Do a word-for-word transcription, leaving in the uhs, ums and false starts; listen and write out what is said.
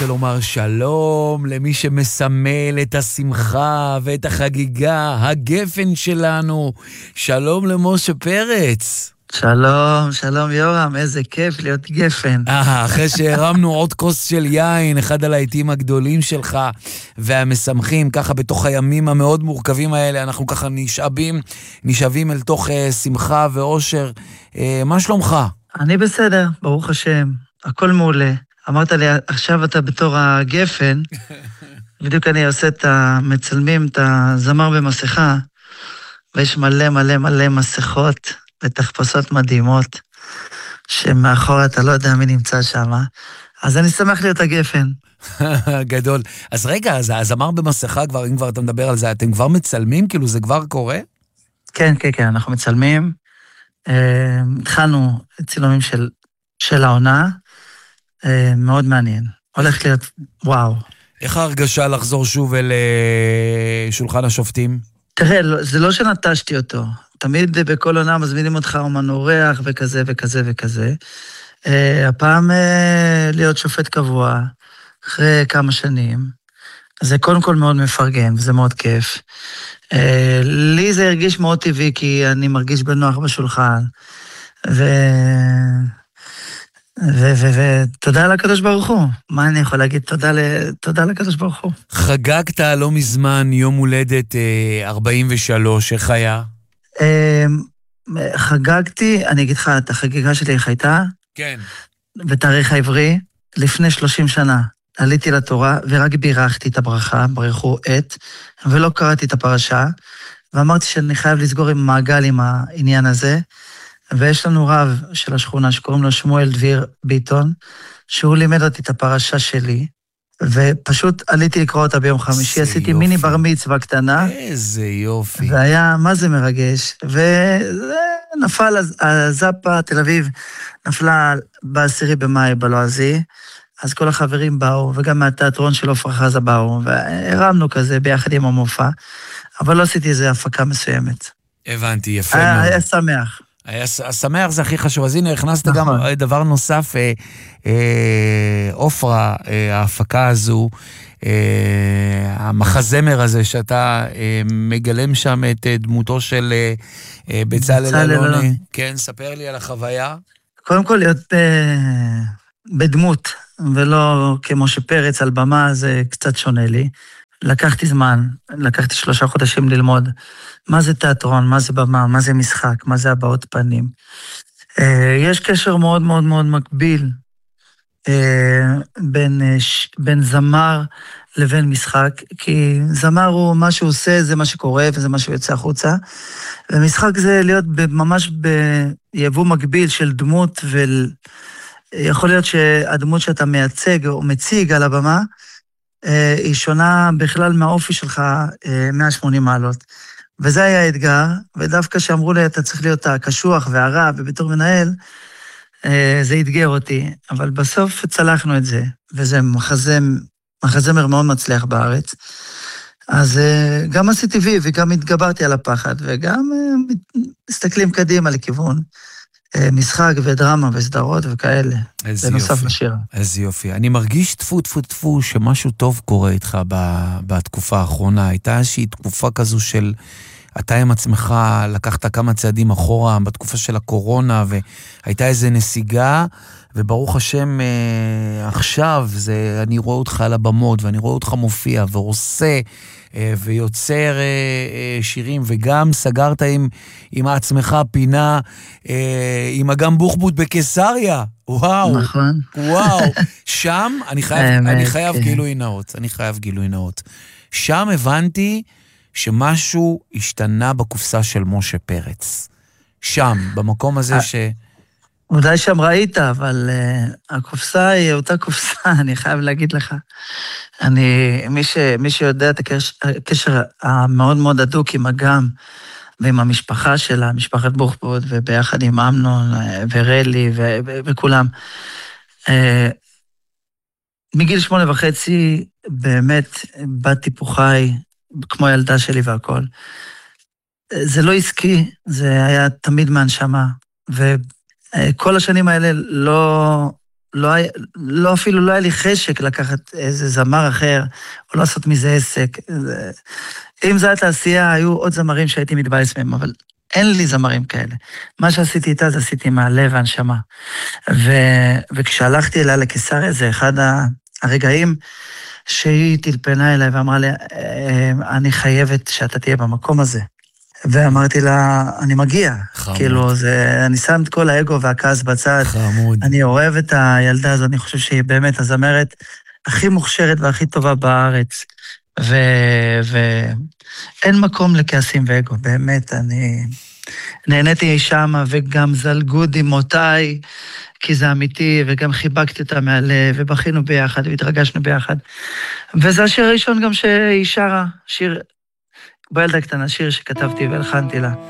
לומר שלום למי שמסמל את השמחה ואת החגיגה, הגפן שלנו. שלום למשה פרץ. שלום, שלום יורם, איזה כיף להיות גפן. אה, אחרי שהרמנו עוד כוס של יין, אחד הלהיטים הגדולים שלך והמשמחים, ככה בתוך הימים המאוד מורכבים האלה, אנחנו ככה נשאבים, נשאבים אל תוך uh, שמחה ואושר. Uh, מה שלומך? אני בסדר, ברוך השם, הכל מעולה. אמרת לי, עכשיו אתה בתור הגפן, בדיוק אני עושה את המצלמים, את הזמר במסכה, ויש מלא מלא מלא מסכות ותחפושות מדהימות, שמאחור אתה לא יודע מי נמצא שם, אז אני שמח להיות הגפן. גדול. אז רגע, אז הזמר במסכה כבר, אם כבר אתה מדבר על זה, אתם כבר מצלמים? כאילו זה כבר קורה? כן, כן, כן, אנחנו מצלמים. התחלנו צילומים של, של העונה, מאוד מעניין. הולך להיות, וואו. איך ההרגשה לחזור שוב אל שולחן השופטים? תראה, זה לא שנטשתי אותו. תמיד בכל עונה מזמינים אותך אומן אורח וכזה וכזה וכזה. הפעם להיות שופט קבוע, אחרי כמה שנים, זה קודם כל מאוד מפרגן, וזה מאוד כיף. לי זה הרגיש מאוד טבעי, כי אני מרגיש בנוח בשולחן, ו... ותודה לקדוש ברוך הוא. מה אני יכול להגיד? תודה לקדוש ברוך הוא. חגגת לא מזמן יום הולדת ארבעים ושלוש, איך היה? חגגתי, אני אגיד לך, את החגיגה שלי איך הייתה? כן. בתאריך העברי, לפני שלושים שנה. עליתי לתורה ורק בירכתי את הברכה, ברכו את, ולא קראתי את הפרשה, ואמרתי שאני חייב לסגור עם מעגל עם העניין הזה, ויש לנו רב של השכונה שקוראים לו שמואל דביר ביטון, שהוא לימד אותי את הפרשה שלי, ופשוט עליתי לקרוא אותה ביום חמישי, עשיתי מיני בר מצווה קטנה. איזה יופי. והיה, מה זה מרגש, ונפל הזאפה, תל אביב, נפלה בעשירי במאי בלועזי, אז כל החברים באו, וגם מהתיאטרון של עופרה חזה באו, והרמנו כזה ביחד עם המופע, אבל לא עשיתי איזו הפקה מסוימת. הבנתי, יפה היה, מאוד. היה שמח. היה שמח, זה הכי חשוב. אז הנה, הכנסת נכון. גם דבר נוסף, אה, אה, אופרה, אה, ההפקה הזו, אה, המחזמר הזה, שאתה אה, מגלם שם את אה, דמותו של אה, אה, בצלאל אלוני. כן, ספר לי על החוויה. קודם כל להיות אה, בדמות, ולא כמו שפרץ על במה, זה קצת שונה לי. לקחתי זמן, לקחתי שלושה חודשים ללמוד מה זה תיאטרון, מה זה במה, מה זה משחק, מה זה הבעות פנים. יש קשר מאוד מאוד מאוד מקביל בין, בין זמר לבין משחק, כי זמר הוא מה שהוא עושה, זה מה שקורה וזה מה שהוא יוצא החוצה, ומשחק זה להיות ממש ביבוא מקביל של דמות, ויכול להיות שהדמות שאתה מייצג או מציג על הבמה, היא שונה בכלל מהאופי שלך מאה ושמונים מעלות. וזה היה האתגר, ודווקא שאמרו לי, אתה צריך להיות הקשוח והרע, ובתור מנהל, זה התגר אותי. אבל בסוף צלחנו את זה, וזה מחזם, מחזמר מאוד מצליח בארץ. אז גם עשיתי וי, וגם התגברתי על הפחד, וגם מסתכלים קדימה לכיוון. משחק ודרמה וסדרות וכאלה. איזה יופי. לשיר. איזה יופי. אני מרגיש תפו תפו תפו שמשהו טוב קורה איתך בתקופה האחרונה. הייתה איזושהי תקופה כזו של אתה עם עצמך לקחת כמה צעדים אחורה בתקופה של הקורונה, והייתה איזו נסיגה, וברוך השם עכשיו זה, אני רואה אותך על הבמות, ואני רואה אותך מופיע ועושה, ויוצר שירים, וגם סגרת עם, עם עצמך פינה, עם אגם בוחבוט בקיסריה. וואו. נכון. וואו. שם, אני חייב, אני חייב גילוי נאות, אני חייב גילוי נאות. שם הבנתי שמשהו השתנה בקופסה של משה פרץ. שם, במקום הזה ש... אולי שם ראית, אבל uh, הקופסה היא אותה קופסה, אני חייב להגיד לך. אני, מי, ש, מי שיודע את הקשר, הקשר המאוד מאוד הדוק עם אגם, ועם המשפחה שלה, משפחת בוחבוט, וביחד עם אמנון ורלי ו, ו, וכולם. Uh, מגיל שמונה וחצי, באמת, בת טיפוחי, כמו ילדה שלי והכל. זה לא עסקי, זה היה תמיד מהנשמה, ו... כל השנים האלה לא, לא, היה, לא אפילו לא היה לי חשק לקחת איזה זמר אחר, או לעשות מזה עסק. זה, אם זה התעשייה, היו עוד זמרים שהייתי מתבאס מהם, אבל אין לי זמרים כאלה. מה שעשיתי איתה, זה עשיתי מהלב והנשמה. ו, וכשהלכתי אליה לקיסריה, זה אחד הרגעים שהיא טלפנה אליי ואמרה לי, אני חייבת שאתה תהיה במקום הזה. ואמרתי לה, אני מגיע. חמוד. כאילו, זה, אני שם את כל האגו והכעס בצד. חמוד. אני אוהב את הילדה הזאת, אני חושב שהיא באמת הזמרת הכי מוכשרת והכי טובה בארץ. ו... ואין מקום לכעסים ואגו, באמת, אני נהניתי שמה וגם זלגו דמעותיי, כי זה אמיתי, וגם חיבקתי אותה מהלב, ובכינו ביחד, והתרגשנו ביחד. וזה השיר הראשון גם שהיא שרה, שיר, בילדה קטנה, שיר שכתבתי והלחנתי לה.